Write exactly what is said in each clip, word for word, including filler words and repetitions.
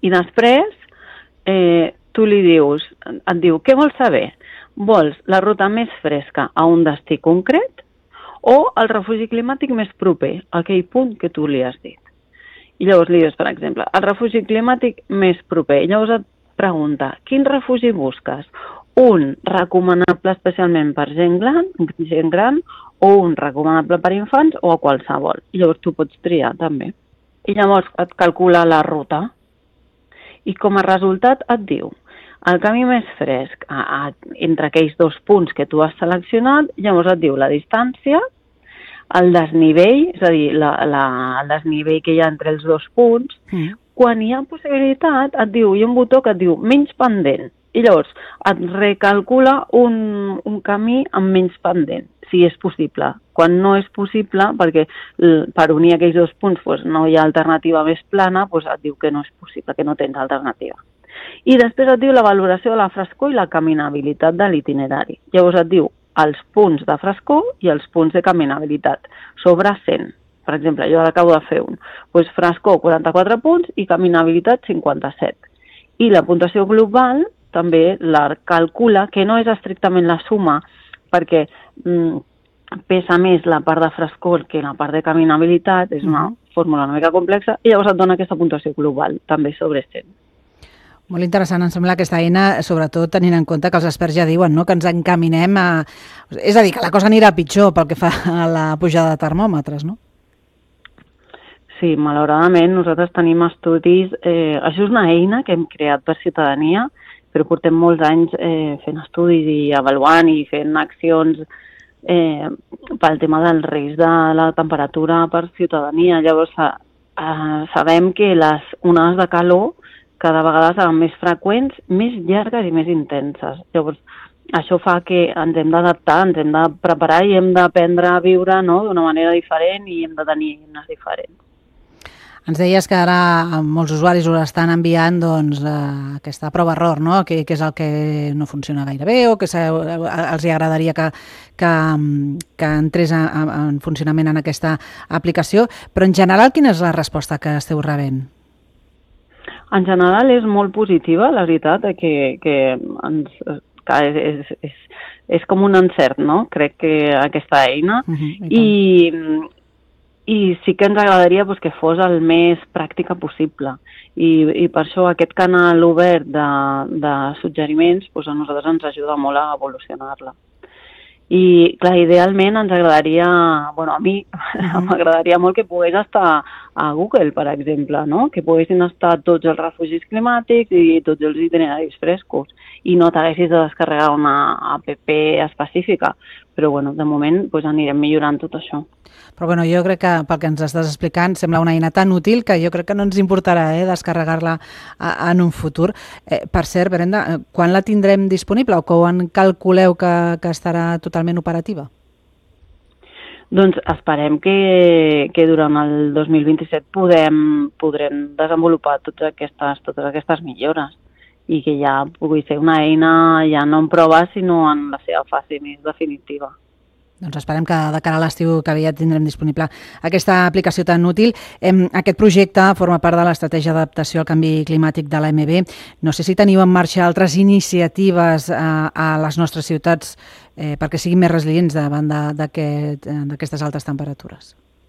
I després eh, tu li dius, et diu, què vols saber? Vols la ruta més fresca a un destí concret o el refugi climàtic més proper, a aquell punt que tu li has dit? I llavors li dius, per exemple, el refugi climàtic més proper. I llavors et pregunta, quin refugi busques? Un recomanable especialment per gent gran, gent gran o un recomanable per infants o a qualsevol. I llavors tu pots triar també. I llavors et calcula la ruta i com a resultat et diu el camí més fresc a, a, entre aquells dos punts que tu has seleccionat, llavors et diu la distància, el desnivell, és a dir, la, la, el desnivell que hi ha entre els dos punts, mm. quan hi ha possibilitat, et diu, hi ha un botó que et diu menys pendent, i llavors et recalcula un, un camí amb menys pendent, si és possible. Quan no és possible, perquè per unir aquells dos punts doncs, no hi ha alternativa més plana, doncs et diu que no és possible, que no tens alternativa. I després et diu la valoració de la frescor i la caminabilitat de l'itinerari. Llavors et diu els punts de frescor i els punts de caminabilitat sobre cent. Per exemple, jo ara acabo de fer un. Doncs frescor, quaranta-quatre punts i caminabilitat, cinquanta-set. I la puntuació global també la calcula, que no és estrictament la suma, perquè mm, pesa més la part de frescor que la part de caminabilitat, és una fórmula una mica complexa, i llavors et dona aquesta puntuació global, també sobre cent. Molt interessant, em sembla, aquesta eina, sobretot tenint en compte que els experts ja diuen, no?, que ens encaminem a... És a dir, que la cosa anirà pitjor pel que fa a la pujada de termòmetres, no? Sí, malauradament nosaltres tenim estudis... Eh, això és una eina que hem creat per ciutadania, però portem molts anys eh, fent estudis i avaluant i fent accions eh, pel tema del risc de la temperatura per ciutadania. Llavors, eh, sabem que les onades de calor cada vegada seran més freqüents, més llargues i més intenses. Llavors, això fa que ens hem d'adaptar, ens hem de preparar i hem d'aprendre a viure, no?, d'una manera diferent i hem de tenir eines diferents. Ens deies que ara molts usuaris us estan enviant doncs, eh, aquesta prova-error, no?, que, que és el que no funciona gaire bé o que els agradaria que, que, que entrés en, en funcionament en aquesta aplicació. Però en general, quina és la resposta que esteu rebent? En general és molt positiva, la veritat, que, que, ens, que és, és, és, és com un encert, no?, crec que aquesta eina. Uh-huh, i, I, I sí que ens agradaria pues, que fos el més pràctica possible. I, i per això aquest canal obert de, de suggeriments pues, a nosaltres ens ajuda molt a evolucionar-la. I, clar, idealment ens agradaria, bueno, a mi m'agradaria molt que pogués estar a Google, per exemple, no?, que poguessin estar tots els refugis climàtics i tots els itineraris frescos i no t'haguessis de descarregar una app específica. Però, bueno, de moment pues, anirem millorant tot això. Però bueno, jo crec que pel que ens estàs explicant sembla una eina tan útil que jo crec que no ens importarà eh, descarregar-la en un futur. Eh, per cert, Brenda, quan la tindrem disponible o quan calculeu que, que estarà totalment operativa? Doncs esperem que, que durant el dos mil vint-i-set podem, podrem desenvolupar totes aquestes, totes aquestes millores i que ja pugui ser una eina ja no en prova sinó en la seva fase més definitiva. Doncs esperem que de cara a l'estiu que aviat tindrem disponible aquesta aplicació tan útil. Aquest projecte forma part de l'estratègia d'adaptació al canvi climàtic de l'A M B. No sé si teniu en marxa altres iniciatives a, a les nostres ciutats eh, perquè siguin més resilients davant d'aquest, d'aquestes altes temperatures.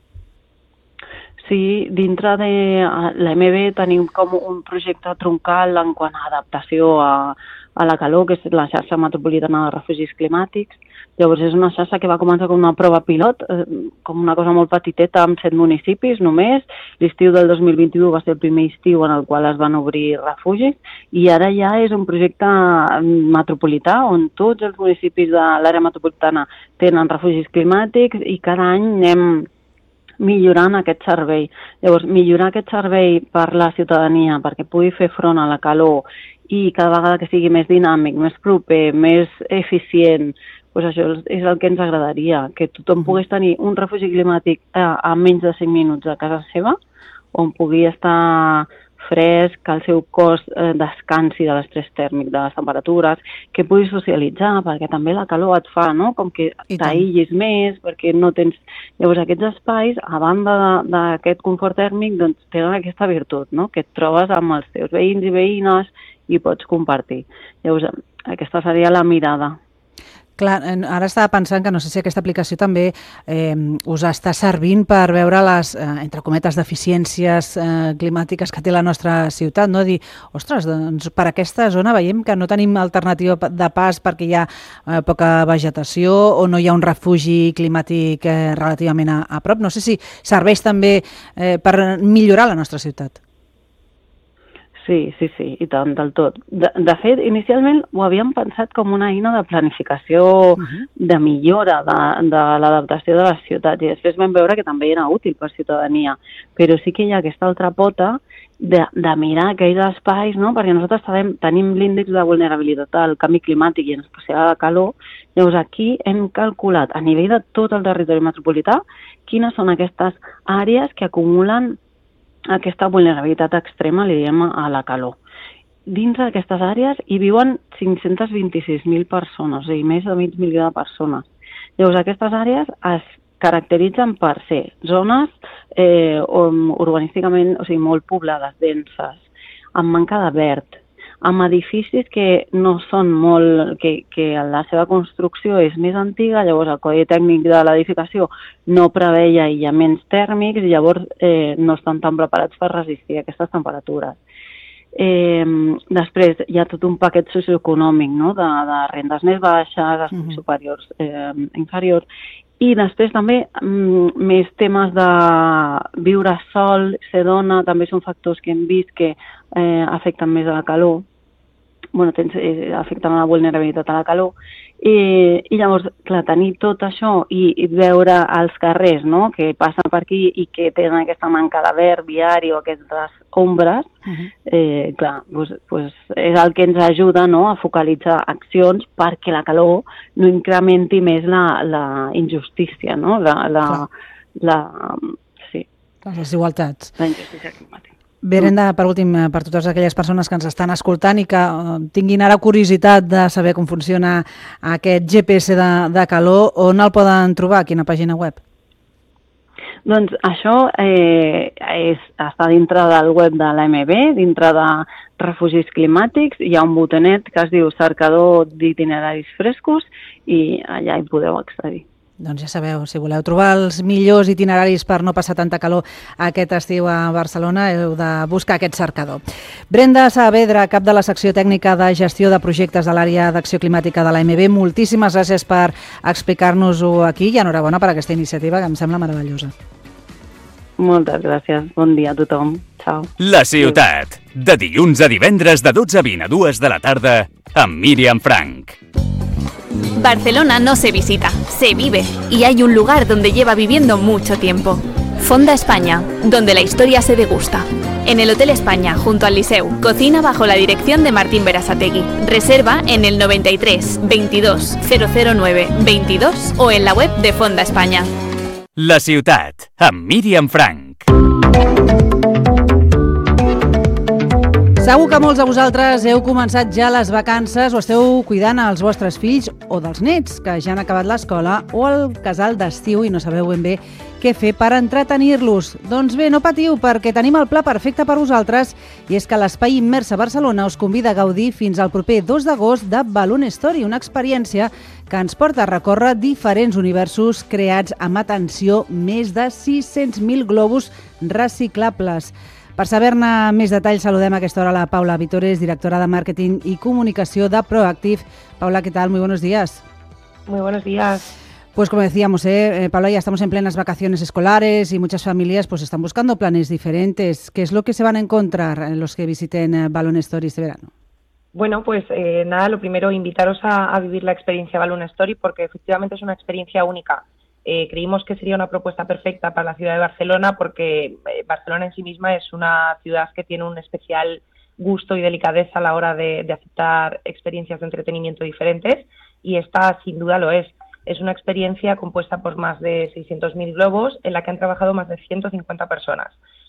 Sí, dintre de l'A M B tenim com un projecte troncal en quant a adaptació a, a la calor, que és la xarxa metropolitana de refugis climàtics. Llavors és una xarxa que va començar com una prova pilot, eh, com una cosa molt petiteta amb set municipis només. L'estiu del dos mil vint-i-u va ser el primer estiu en el qual es van obrir refugis i ara ja és un projecte metropolità on tots els municipis de l'àrea metropolitana tenen refugis climàtics i cada any anem millorant aquest servei. Llavors, millorar aquest servei per la ciutadania perquè pugui fer front a la calor i cada vegada que sigui més dinàmic, més proper, més eficient, doncs això és el que ens agradaria, que tothom pogués tenir un refugi climàtic a, a menys de cinc minuts a casa seva, on pugui estar fresc, que el seu cos eh, descansi de l'estrès tèrmic de les temperatures, que puguis socialitzar, perquè també la calor et fa, no?, com que t'aïllis més, perquè no tens... Llavors, aquests espais, a banda d'aquest confort tèrmic, doncs tenen aquesta virtut, no?, que et trobes amb els teus veïns i veïnes i pots compartir. Llavors, aquesta seria la mirada. Clar, ara estava pensant que no sé si aquesta aplicació també eh, us està servint per veure les, eh, entre cometes, deficiències eh, climàtiques que té la nostra ciutat, no? Dir, ostres, doncs per aquesta zona veiem que no tenim alternativa de pas perquè hi ha eh, poca vegetació o no hi ha un refugi climàtic eh, relativament a, a prop. No sé si serveix també eh, per millorar la nostra ciutat. Sí, sí, sí, i tant, del tot. De, de fet, inicialment ho havíem pensat com una eina de planificació, uh-huh. de millora de, de l'adaptació de les ciutats, i després vam veure que també era útil per ciutadania, però sí que hi ha aquesta altra pota de, de mirar aquells espais, no?, perquè nosaltres tenim, tenim l'índex de vulnerabilitat al canvi climàtic i en especial a la calor. Llavors aquí hem calculat a nivell de tot el territori metropolità quines són aquestes àrees que acumulen aquesta vulnerabilitat extrema, li diem, a la calor. Dins d'aquestes àrees hi viuen cinc-cents vint-i-sis mil persones, o sigui, més de mig milió de persones. Llavors, aquestes àrees es caracteritzen per ser zones eh, urbanísticament, o sigui, molt poblades, denses, amb manca de verd, amb edificis que no són molt... que, que la seva construcció és més antiga, llavors el codi tècnic de l'edificació no preveia aïllaments tèrmics i llavors eh, no estan tan preparats per resistir aquestes temperatures. Eh, després hi ha tot un paquet socioeconòmic, no?, de, de rendes més baixes, uh-huh. superiors, eh, inferiors, i després també mm, més temes de viure sol, ser dona, també són factors que hem vist que eh, afecten més a la calor, bueno, tens, eh, afecten la vulnerabilitat a la calor, i, i llavors, clar, tenir tot això i, i veure els carrers, no?, que passen per aquí i que tenen aquesta manca de verd viari o aquestes ombres, uh-huh. eh, clar, doncs, doncs és el que ens ajuda, no?, a focalitzar accions perquè la calor no incrementi més la, la injustícia, no?, la, la, la, sí. Les desigualtats. La injustícia climàtica. Berenda, per últim, per totes aquelles persones que ens estan escoltant i que uh, tinguin ara curiositat de saber com funciona aquest G P S de, de calor, on el poden trobar? A quina pàgina web? Doncs això eh, és, està dintre del web de l'A M B, dintre de refugis climàtics. Hi ha un botonet que es diu cercador d'itineraris frescos i allà hi podeu accedir. Doncs ja sabeu, si voleu trobar els millors itineraris per no passar tanta calor aquest estiu a Barcelona, heu de buscar aquest cercador. Brenda Saavedra, cap de la secció tècnica de gestió de projectes de l'àrea d'acció climàtica de l'A M B, moltíssimes gràcies per explicar-nos-ho aquí i enhorabona per aquesta iniciativa que em sembla meravellosa. Moltes gràcies. Bon dia a tothom. Ciao. La ciutat, de dilluns a divendres de dotze a vint a dues de la tarda amb Míriam Frank. Barcelona no se visita, se vive, y hay un lugar donde lleva viviendo mucho tiempo. Fonda España, donde la historia se degusta. En el Hotel España, junto al Liceu, cocina bajo la dirección de Martín Berasategui. Reserva en el noventa y tres veintidós cero cero nueve veintidós o en la web de Fonda España. La ciutat, amb Míriam Frank. Segur que molts de vosaltres heu començat ja les vacances o esteu cuidant els vostres fills o dels nets que ja han acabat l'escola o el casal d'estiu i no sabeu ben bé què fer per entretenir-los. Doncs bé, no patiu, perquè tenim el pla perfecte per vosaltres i és que l'Espai Immers a Barcelona us convida a gaudir fins al proper dos d'agost de Balloon Story, una experiència que ens porta a recórrer diferents universos creats amb, atenció, més de sis-cents mil globus reciclables. Per saber-ne més detalls, saludem a aquesta hora a la Paula Vitores, directora de Màrqueting y Comunicación de Proactive. Paula, ¿qué tal? Muy buenos días. Muy buenos días. Pues como decíamos, ¿eh? Eh, Paula, ya estamos en plenas vacaciones escolares y muchas familias pues están buscando planes diferentes. ¿Qué es lo que se van a encontrar en los que visiten eh, Balloon Story este verano? Bueno, pues eh, nada, lo primero, invitaros a, a vivir la experiencia Balloon Story porque efectivamente es una experiencia única. Eh, creímos que sería una propuesta perfecta para la ciudad de Barcelona porque eh, Barcelona en sí misma es una ciudad que tiene un especial gusto y delicadeza a la hora de, de aceptar experiencias de entretenimiento diferentes y esta sin duda lo es. Es una experiencia compuesta por más de seiscientos mil globos en la que han trabajado más de ciento cincuenta personas.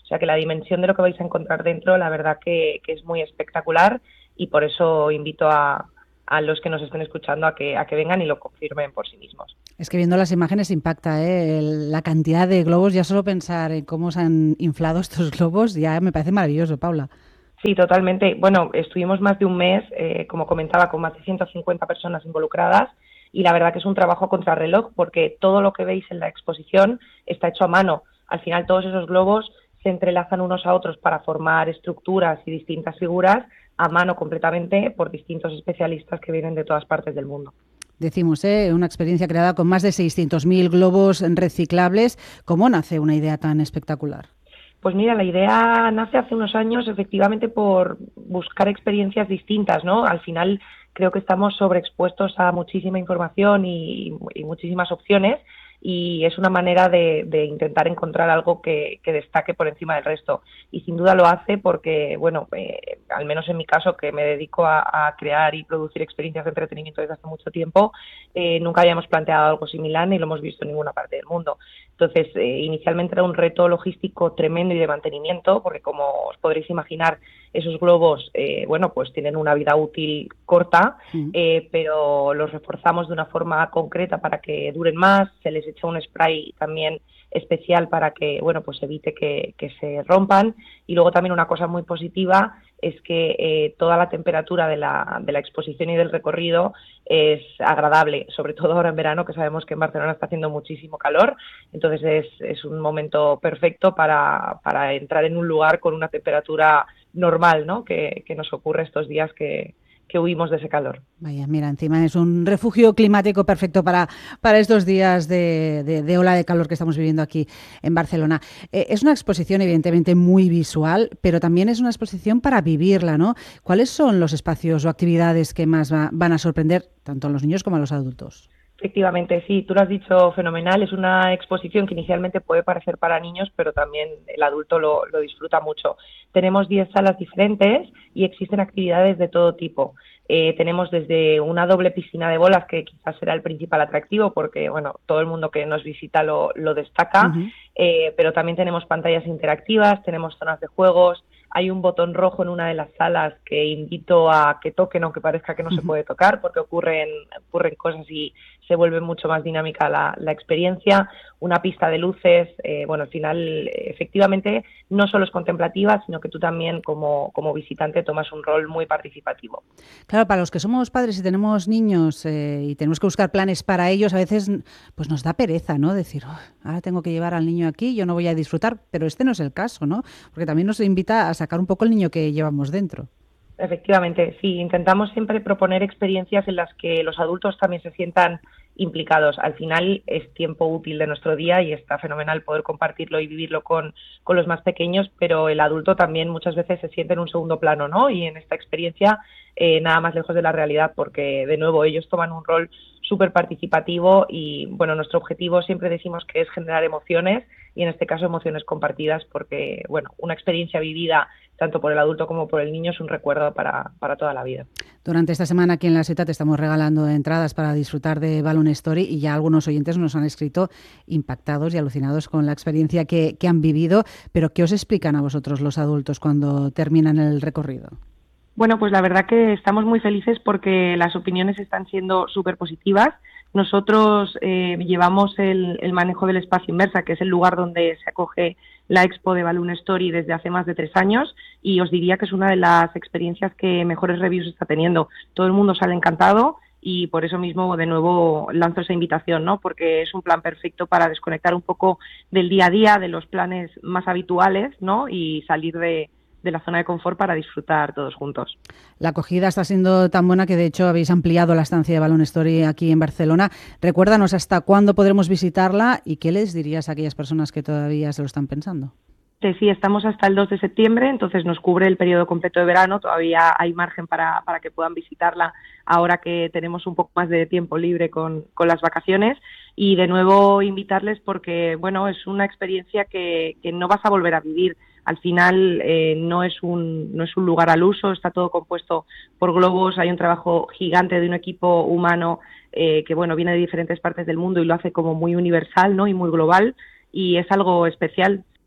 O sea que la dimensión de lo que vais a encontrar dentro, la verdad que, que es muy espectacular y por eso invito a, a los que nos estén escuchando a que, a que vengan y lo confirmen por sí mismos. Es que viendo las imágenes impacta, ¿eh? El, la cantidad de globos, ya solo pensar en cómo se han inflado estos globos ya me parece maravilloso, Paula. Sí, totalmente. Bueno, estuvimos más de un mes, eh, como comentaba, con más de ciento cincuenta personas involucradas y la verdad que es un trabajo a contrarreloj porque todo lo que veis en la exposición está hecho a mano. Al final todos esos globos se entrelazan unos a otros para formar estructuras y distintas figuras a mano completamente por distintos especialistas que vienen de todas partes del mundo. Decimos, ¿eh? Una experiencia creada con más de seiscientos mil globos reciclables. ¿Cómo nace una idea tan espectacular? Pues mira, la idea nace hace unos años efectivamente por buscar experiencias distintas, ¿no? Al final creo que estamos sobreexpuestos a muchísima información y, y muchísimas opciones y es una manera de, de intentar encontrar algo que, que destaque por encima del resto. Y sin duda lo hace porque, bueno, eh, al menos en mi caso, que me dedico a, a crear y producir experiencias de entretenimiento desde hace mucho tiempo, eh, nunca habíamos planteado algo similar ni lo hemos visto en ninguna parte del mundo. Entonces, eh, inicialmente era un reto logístico tremendo y de mantenimiento, porque como os podréis imaginar, esos globos, eh, bueno, pues tienen una vida útil corta, mm. eh, pero los reforzamos de una forma concreta para que duren más, se les echa un spray también especial para que, bueno, pues evite que, que se rompan. Y luego también una cosa muy positiva es que eh, toda la temperatura de la, de la exposición y del recorrido es agradable, sobre todo ahora en verano, que sabemos que en Barcelona está haciendo muchísimo calor. Entonces es, es un momento perfecto para, para entrar en un lugar con una temperatura normal, ¿no? Que, que nos ocurre estos días que, que huimos de ese calor. Vaya, mira, encima es un refugio climático perfecto para, para estos días de, de, de ola de calor que estamos viviendo aquí en Barcelona. Eh, es una exposición evidentemente muy visual, pero también es una exposición para vivirla, ¿no? ¿Cuáles son los espacios o actividades que más va, van a sorprender tanto a los niños como a los adultos? Efectivamente, sí, tú lo has dicho fenomenal. Es una exposición que inicialmente puede parecer para niños, pero también el adulto lo, lo disfruta mucho. Tenemos diez salas diferentes y existen actividades de todo tipo. Eh, tenemos desde una doble piscina de bolas, que quizás será el principal atractivo porque, bueno, todo el mundo que nos visita lo, lo destaca, uh-huh. eh, pero también tenemos pantallas interactivas, tenemos zonas de juegos. Hay un botón rojo en una de las salas que invito a que toquen, aunque parezca que no uh-huh. se puede tocar, porque ocurren, ocurren cosas y se vuelve mucho más dinámica la, la experiencia. Una pista de luces, eh, bueno, al final, efectivamente, no solo es contemplativa, sino que tú también, como, como visitante, tomas un rol muy participativo. Claro, para los que somos padres y tenemos niños eh, y tenemos que buscar planes para ellos, a veces pues nos da pereza, ¿no? Decir, oh, ahora tengo que llevar al niño aquí, yo no voy a disfrutar, pero este no es el caso, ¿no? Porque también nos invita a sacar un poco el niño que llevamos dentro. Efectivamente, sí, intentamos siempre proponer experiencias en las que los adultos también se sientan implicados. Al final es tiempo útil de nuestro día y está fenomenal poder compartirlo y vivirlo con, con los más pequeños, pero el adulto también muchas veces se siente en un segundo plano, ¿no? Y en esta experiencia eh, nada más lejos de la realidad, porque de nuevo ellos toman un rol súper participativo y, bueno, nuestro objetivo siempre decimos que es generar emociones y en este caso emociones compartidas porque, bueno, una experiencia vivida tanto por el adulto como por el niño es un recuerdo para, para toda la vida. Durante esta semana aquí en la ciudad te estamos regalando entradas para disfrutar de Balloon Story y ya algunos oyentes nos han escrito impactados y alucinados con la experiencia que, que han vivido, pero ¿qué os explican a vosotros los adultos cuando terminan el recorrido? Bueno, pues la verdad que estamos muy felices porque las opiniones están siendo súper positivas. Nosotros eh, llevamos el, el manejo del espacio Inmersa, que es el lugar donde se acoge la expo de Balloon Story desde hace más de tres años y os diría que es una de las experiencias que mejores reviews está teniendo. Todo el mundo sale encantado y por eso mismo de nuevo lanzo esa invitación, ¿no? Porque es un plan perfecto para desconectar un poco del día a día, de los planes más habituales, ¿no? Y salir de de la zona de confort para disfrutar todos juntos. La acogida está siendo tan buena que de hecho habéis ampliado la estancia de Balloon Story aquí en Barcelona. Recuérdanos hasta cuándo podremos visitarla y qué les dirías a aquellas personas que todavía se lo están pensando. Sí, estamos hasta el dos de septiembre, entonces nos cubre el periodo completo de verano, todavía hay margen para, para que puedan visitarla ahora que tenemos un poco más de tiempo libre con, con las vacaciones y de nuevo invitarles porque, bueno, es una experiencia que, que no vas a volver a vivir. Al final eh, no es un no es un lugar al uso, está todo compuesto por globos, hay un trabajo gigante de un equipo humano eh, que bueno viene de diferentes partes del mundo y lo hace como muy universal, ¿no? Y muy global y es algo especial.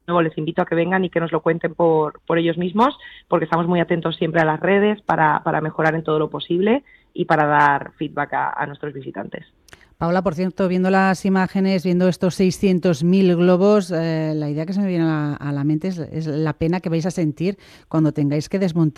nuevo les invito a que vengan y que nos lo cuenten por, por ellos mismos, porque estamos muy atentos siempre a las redes para, para mejorar en todo lo posible y para dar feedback a, a nuestros visitantes. Paula, por cierto, viendo las imágenes, viendo estos seiscientos mil globos, eh, la idea que se me viene a la, a la mente es, es la pena que vais a sentir cuando tengáis que desmontar